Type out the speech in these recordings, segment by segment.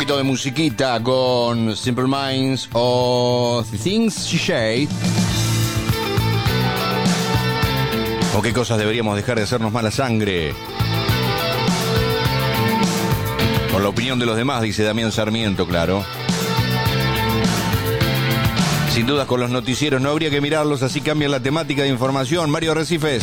poquito de musiquita con Simple Minds o The Things She Say. ¿O qué cosas deberíamos dejar de hacernos mala sangre? Por la opinión de los demás, dice Damián Sarmiento, claro. Sin dudas con los noticieros no habría que mirarlos, así cambian la temática de información. Mario Recifes.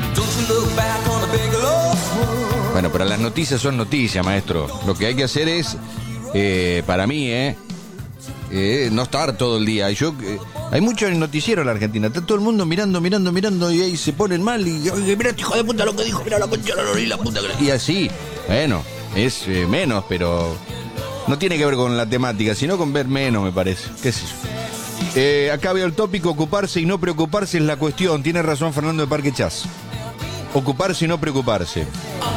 Bueno, pero las noticias son noticias, maestro. Lo que hay que hacer es, para mí, no estar todo el día. Hay muchos noticieros en la Argentina. Está todo el mundo mirando y ahí se ponen mal. Y mirá este hijo de puta lo que dijo, mirá la concha de la puta. Y así, bueno, es menos, pero no tiene que ver con la temática, sino con ver menos, me parece. ¿Qué es eso? Acá veo el tópico, ocuparse y no preocuparse es la cuestión. Tiene razón Fernando de Parque Chas. Ocuparse y no preocuparse.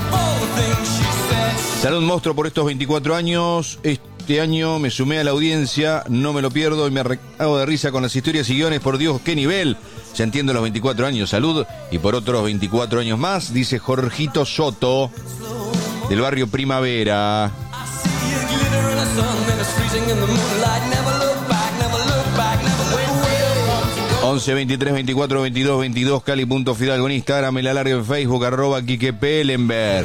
Salud, monstruo, por estos 24 años. Este año me sumé a la audiencia, no me lo pierdo y me hago de risa con las historias y guiones. Por Dios, qué nivel. Ya entiendo los 24 años. Salud y por otros 24 años más, dice Jorgito Soto, del barrio Primavera. 11 23 24 22 22 Cali.Fidalgo en Instagram, el alargue en Facebook, @Quique Pellenberg.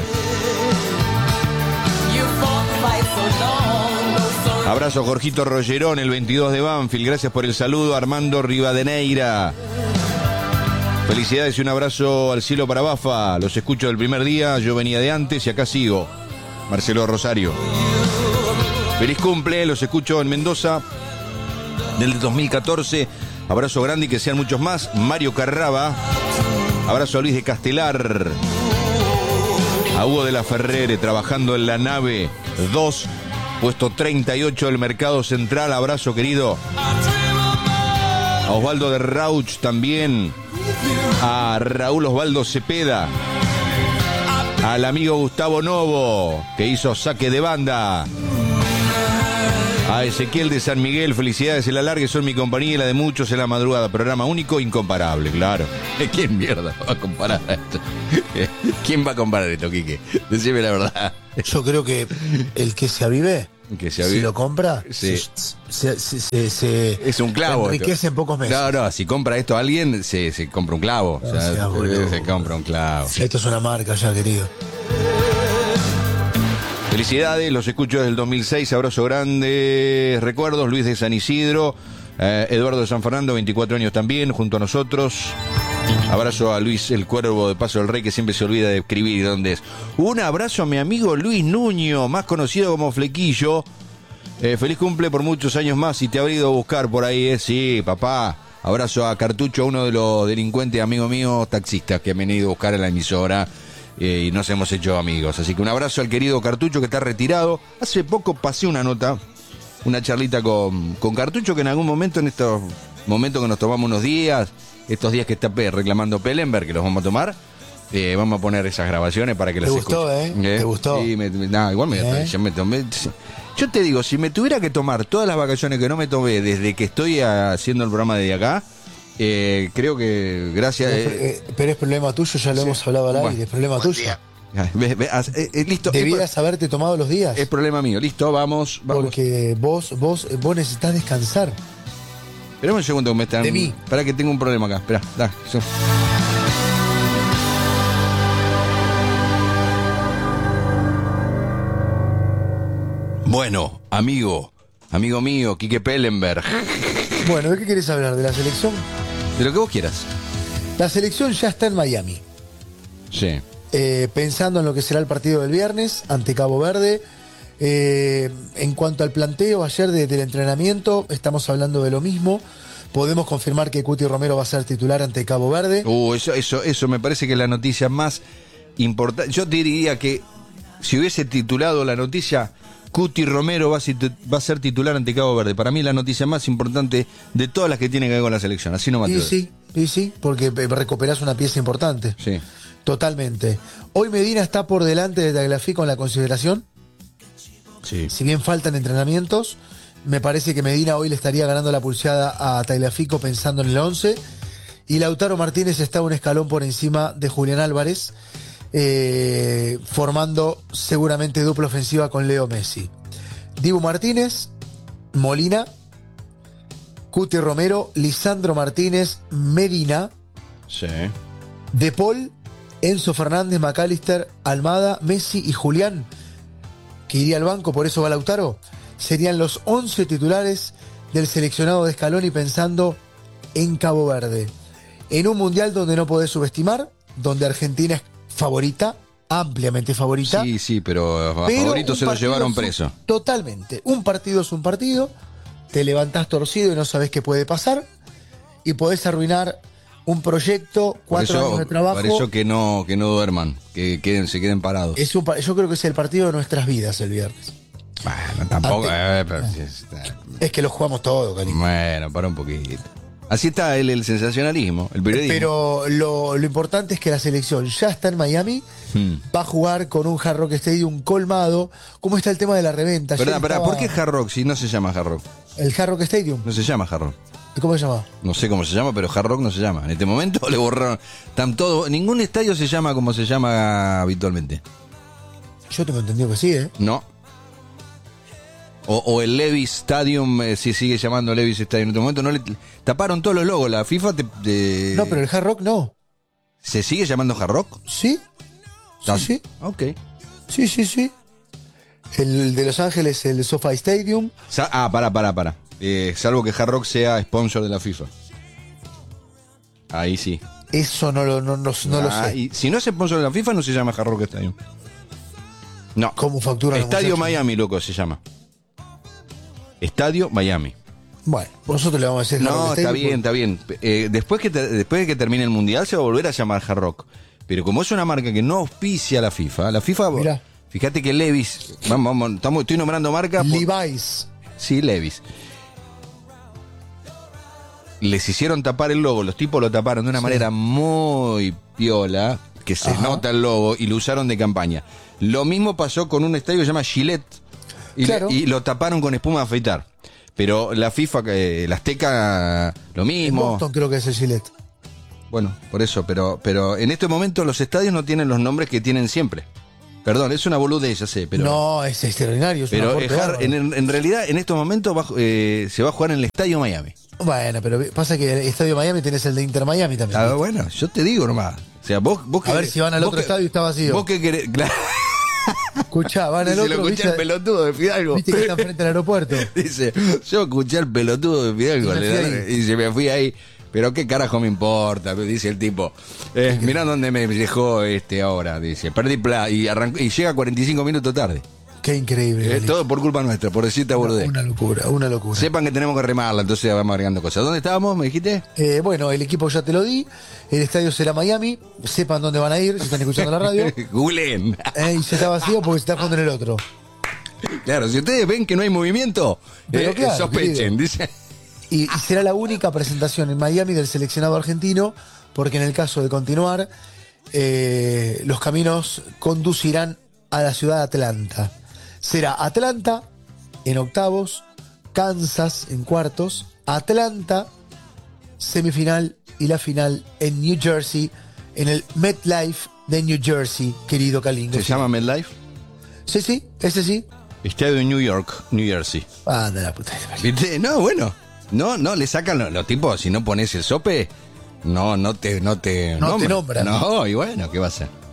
Abrazo Jorgito Rollerón, el 22 de Banfield. Gracias por el saludo, Armando Rivadeneira. Felicidades y un abrazo al cielo para Bafa. Los escucho del primer día, yo venía de antes y acá sigo. Marcelo Rosario. Feliz cumple, los escucho en Mendoza del 2014. Abrazo grande y que sean muchos más. Mario Carraba. Abrazo a Luis de Castelar. A Hugo de la Ferrere, trabajando en la nave 2, puesto 38 del Mercado Central. Abrazo, querido. A Osvaldo de Rauch también. A Raúl Osvaldo Cepeda. Al amigo Gustavo Novo, que hizo saque de banda. A Ezequiel de San Miguel, felicidades, el alargue son mi compañía y la de muchos en la madrugada. Programa único, incomparable, claro. ¿Quién mierda va a comparar esto? ¿Quién va a comparar esto, Quique? Decime la verdad. Yo creo que el que se avive, si lo compra, sí. es un clavo. Enriquece en pocos meses. No, si compra esto a alguien, se compra un clavo. No, se compra un clavo. Esto es una marca ya, querido. Felicidades, los escucho desde el 2006, abrazo grande, recuerdos, Luis de San Isidro, Eduardo de San Fernando, 24 años también, junto a nosotros. Abrazo a Luis el Cuervo de Paso del Rey, que siempre se olvida de escribir dónde es. Un abrazo a mi amigo Luis Nuño, más conocido como Flequillo. Feliz cumple por muchos años más y te habré ido a buscar por ahí, Sí, papá. Abrazo a Cartucho, uno de los delincuentes, amigo mío, taxistas que me han ido a buscar a la emisora. Y nos hemos hecho amigos. Así que un abrazo al querido Cartucho, que está retirado. Hace poco pasé una nota, una charlita con Cartucho, que en algún momento, en estos momentos que nos tomamos unos días, estos días que está reclamando Pellenberg, que los vamos a tomar, vamos a poner esas grabaciones para que las escuchen. ¿Te gustó, ¿Te gustó? Sí, igual me tomé. Yo te digo, si me tuviera que tomar todas las vacaciones que no me tomé desde que estoy haciendo el programa desde acá, creo que gracias. Pero es problema tuyo, ya lo hemos hablado al aire, es problema tuyo. Listo. Debieras haberte tomado los días. Es problema mío, listo, vamos. Porque vos necesitas descansar. Esperemos un segundo que me están. De mí. Espera que tengo un problema acá. Espera, da. Bueno, amigo mío, Quique Pellenberg. Bueno, ¿de qué querés hablar? ¿De la selección? De lo que vos quieras. La selección ya está en Miami. Sí. Pensando en lo que será el partido del viernes ante Cabo Verde. En cuanto al planteo ayer del entrenamiento, estamos hablando de lo mismo. Podemos confirmar que Cuti Romero va a ser titular ante Cabo Verde. Eso me parece que es la noticia más importante. Yo te diría que si hubiese titulado la noticia, Cuti Romero va a ser titular ante Cabo Verde. Para mí la noticia más importante de todas las que tienen que ver con la selección. Así no me atrevo. Sí, porque recuperás una pieza importante. Sí. Totalmente. Hoy Medina está por delante de Tagliafico en la consideración. Sí. Si bien faltan entrenamientos, me parece que Medina hoy le estaría ganando la pulseada a Tagliafico pensando en el 11. Y Lautaro Martínez está un escalón por encima de Julián Álvarez, formando seguramente dupla ofensiva con Leo Messi. Dibu Martínez, Molina, Cuti Romero, Lisandro Martínez, Medina, Sí. De Paul, Enzo Fernández, McAllister, Almada, Messi y Julián, que iría al banco, por eso va Lautaro, serían los 11 titulares del seleccionado de Scaloni pensando en Cabo Verde. En un mundial donde no podés subestimar, donde Argentina es favorita, ampliamente favorita. Sí, pero a pero favorito un se lo partido llevaron es un- preso. Totalmente. Un partido es un partido, te levantás torcido y no sabés qué puede pasar, y podés arruinar un proyecto, 4 años de trabajo. Por eso que no duerman, se queden parados. Yo creo que es el partido de nuestras vidas el viernes. Bueno, tampoco. Pero, Es que lo jugamos todo, cariño. bueno, para un poquito. Así está el sensacionalismo, el periodismo. Pero lo importante es que la selección ya está en Miami, va a jugar con un Hard Rock Stadium colmado. ¿Cómo está el tema de la reventa? Ayer Pará, estaba ¿por qué Hard Rock si no se llama Hard Rock? el Hard Rock Stadium? No se llama Hard Rock. ¿Y cómo se llama? No sé cómo se llama, pero Hard Rock no se llama. En este momento le borraron. Ningún estadio se llama como se llama habitualmente. Yo tengo entendido que sí, ¿eh? No. O el Levi's Stadium, si sigue llamando Levi's Stadium. En este momento no le taparon todos los logos. La FIFA No, pero el Hard Rock no. ¿Se sigue llamando Hard Rock? ¿Sí? Sí. Ok. Sí. El de Los Ángeles, el SoFi Stadium. Pará. Salvo que Hard Rock sea sponsor de la FIFA. Ahí sí. Eso no lo sé. Y si no es sponsor de la FIFA, no se llama Hard Rock Stadium. No. ¿Cómo facturan los Estadio muchachos? Miami, loco, se llama. Estadio Miami. Bueno, nosotros le vamos a decir Hard No, Rock está Stadium. bien. Después de que termine el Mundial se va a volver a llamar Hard Rock. Pero como es una marca que no auspicia a la FIFA, Mirá. fíjate que Levi's, estoy nombrando marca. Levi's. Sí, Levi's. Les hicieron tapar el logo, los tipos lo taparon de una manera muy piola, que se Ajá. nota el logo, y lo usaron de campaña. Lo mismo pasó con un estadio que se llama Gillette, Claro. y lo taparon con espuma de afeitar. Pero la FIFA, la Azteca, lo En mismo. Boston creo que es el Gillette. Bueno, por eso, pero en este momento los estadios no tienen los nombres que tienen siempre. Perdón, es una boludez, ya sé, pero... No, es extraordinario. Es un pero aporte bárbaro. en realidad, en estos momentos se va a jugar en el Estadio Miami. Bueno, pero pasa que el Estadio Miami tenés el de Inter Miami también. Ah, bueno, yo te digo nomás. O sea, vos A ver si van al otro estadio y está vacío. Vos que querés... Claro, Escuchá, van al se lo otro. escuché al pelotudo de Fidalgo. Viste que está enfrente del aeropuerto. Dice, yo escuché al pelotudo de Fidalgo. Y me fui ahí. Y se me fui ahí. Pero qué carajo me importa, dice el tipo. Mirá dónde me dejó ahora, dice. Perdí plata y llega 45 minutos tarde. Qué increíble. Galito. Todo por culpa nuestra, por decirte boludez. Una locura, una locura. Sepan que tenemos que remarla, entonces vamos agregando cosas. ¿Dónde estábamos, me dijiste? Bueno, el equipo ya te lo di. El estadio será Miami. Sepan dónde van a ir, si están escuchando la radio. Googleen. Y se está vacío porque se está jugando en el otro. Claro, si ustedes ven que no hay movimiento, Pero claro, sospechen, querido. dice. Y será la única presentación en Miami del seleccionado argentino, porque en el caso de continuar, los caminos conducirán a la ciudad de Atlanta. Será Atlanta en octavos, Kansas en cuartos, Atlanta semifinal y la final en New Jersey, en el MetLife de New Jersey, querido Calingo. ¿Se llama MetLife? Sí, ese sí. Estadio de New York, New Jersey. Anda la puta. ¿Viste? No, bueno. No, le sacan los tipos, si no pones el sope, no te nombran. nombran. No, y bueno, ¿qué va a ser?